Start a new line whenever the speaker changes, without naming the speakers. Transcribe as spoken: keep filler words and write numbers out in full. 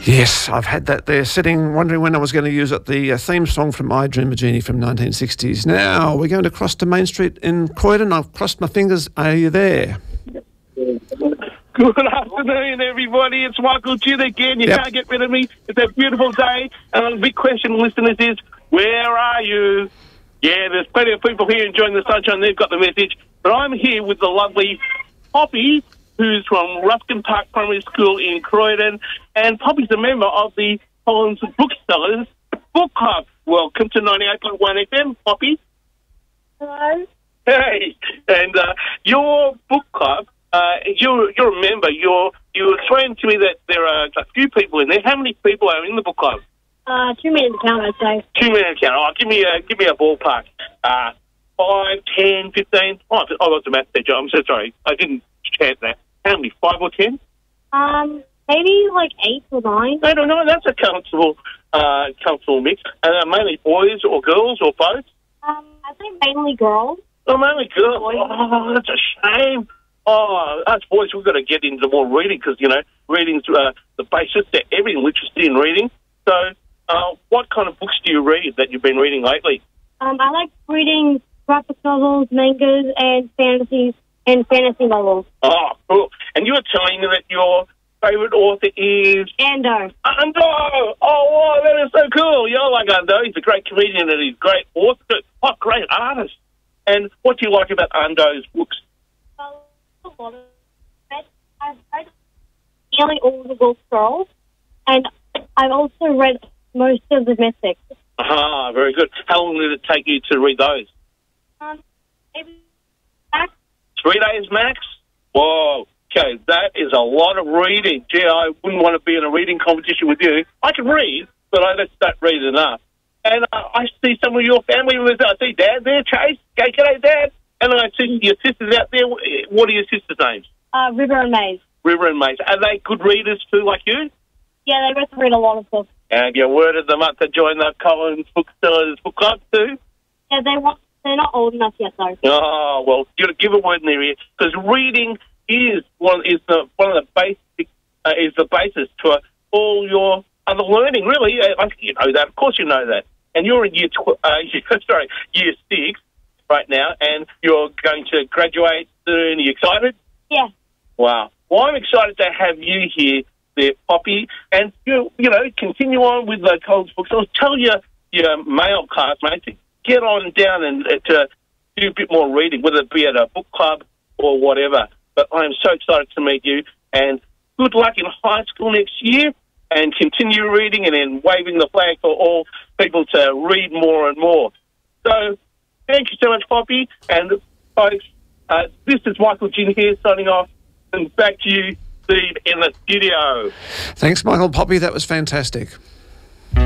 Yes, I've had that there, sitting, wondering when I was going to use it, the uh, theme song from I Dream of Jeannie from nineteen sixties. Now, we're going to cross to Main Street in Croydon. I've crossed my fingers. Are you there?
Good afternoon, everybody. It's Michael Jin again. You
Yep.
can't get rid of me. It's a beautiful day. And the big question, listeners, is where are you? Yeah, there's plenty of people here enjoying the sunshine. They've got the message. But I'm here with the lovely Poppy, who's from Ruskin Park Primary School in Croydon. And Poppy's a member of the Collins Booksellers Book Club. Welcome to ninety-eight point one F M, Poppy.
Hello.
Hey. And uh, your book club, uh, you're, you're a member. You're, you explained to me that there are a few people in there. How many people are in the book club?
Uh, two minutes count, I'd say.
Two minutes count. Oh, give me a give me a ballpark. Uh, five, ten, fifteen. Oh, I was a math teacher. I'm so sorry. I didn't chant that. How many? Five or ten?
Um, maybe like eight or nine.
I don't know. That's a comfortable, uh, comfortable mix. And uh, mainly boys or girls or both.
Um, I'd say mainly girls.
Oh, mainly girls. Oh, that's a shame. Oh, us boys, we've got to get into more reading because you know reading's uh, the basis to everything. Literacy in reading. So, uh, what kind of books do you read that you've been reading lately?
Um, I like reading graphic novels, mangas, and fantasies and fantasy novels.
Oh, cool. And you were telling me that your favourite author is
Ando.
Ando. Oh, wow, that is so cool. You know, like Ando. He's a great comedian and he's a great author. Oh, great artist. And what do you like about Ando's books?
Well, a lot of it. I've read nearly all the Wolf Scrolls, and I've also read most of the Mythics.
Ah, very good. How long did it take you to read those?
Um, maybe back.
Three days max? Whoa. Okay, that is a lot of reading. Gee, I wouldn't want to be in a reading competition with you. I can read, but I just don't read enough. And uh, I see some of your family members. I see Dad there, Chase. Okay, g'day, Dad. And I see your sisters out there. What are your sisters' names?
Uh, River and Maze.
River and Maze. Are they good readers too, like you?
Yeah, they both read a lot of books.
Have you worded them up to join the Collins Booksellers Book Club too?
Yeah, they want. They're not old enough yet, though.
Oh, well, you got to give a word in their ear because reading is one is the one of the basic uh, is the basis to uh, all your other learning. Really, uh, like you know that. Of course, you know that. And you're in year tw- uh, sorry year six right now, and you're going to graduate soon. Are you excited?
Yeah.
Wow. Well, I'm excited to have you here, there, Poppy, and you you know continue on with the Collins Booksellers. Tell your your male classmates to get on down and uh, to do a bit more reading, whether it be at a book club or whatever. But I am so excited to meet you, and good luck in high school next year, and continue reading and then waving the flag for all people to read more and more. So thank you so much, Poppy, and folks, uh, this is Michael Jin here signing off, and back to you, Steve, in the studio.
Thanks, Michael. Poppy, that was fantastic.